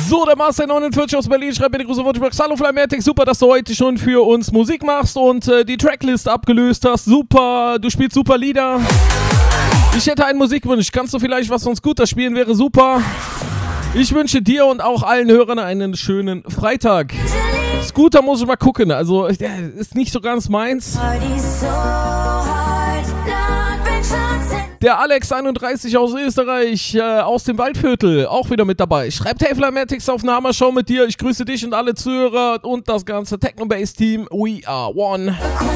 So, der Master 49 aus Berlin schreibt mir die große Worte. Hallo Flymatic, super, dass du heute schon für uns Musik machst und die Tracklist abgelöst hast. Super, du spielst super Lieder. Ich hätte einen Musikwunsch. Kannst du vielleicht was von Scooter spielen? Wäre super. Ich wünsche dir und auch allen Hörern einen schönen Freitag. Scooter muss ich mal gucken. Also, ist nicht so ganz meins. Der Alex 31 aus Österreich, aus dem Waldviertel, auch wieder mit dabei. Schreibt hey Flymatix auf eine Hammer-Show mit dir. Ich grüße dich und alle Zuhörer und das ganze Techno-Bass-Team. We are one.